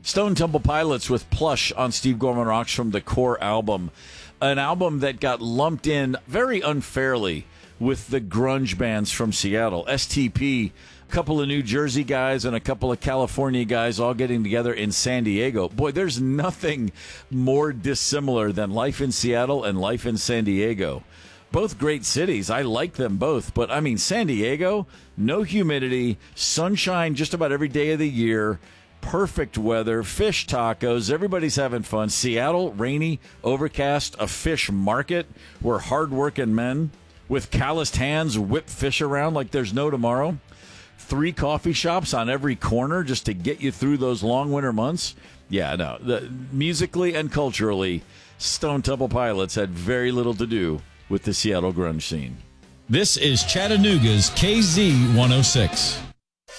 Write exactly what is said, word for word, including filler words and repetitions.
Stone Temple Pilots with Plush on Steve Gorman Rocks from the Core album. An album that got lumped in very unfairly with the grunge bands from Seattle. S T P, a couple of New Jersey guys and a couple of California guys all getting together in San Diego. Boy, there's nothing more dissimilar than life in Seattle and life in San Diego. Both great cities. I like them both. But, I mean, San Diego, no humidity, sunshine just about every day of the year, perfect weather, fish tacos, everybody's having fun. Seattle, rainy, overcast, a fish market where hardworking men with calloused hands whip fish around like there's no tomorrow. Three coffee shops on every corner just to get you through those long winter months. Yeah, no, the, musically and culturally, Stone Temple Pilots had very little to do with the Seattle grunge scene. This is Chattanooga's K Z one oh six.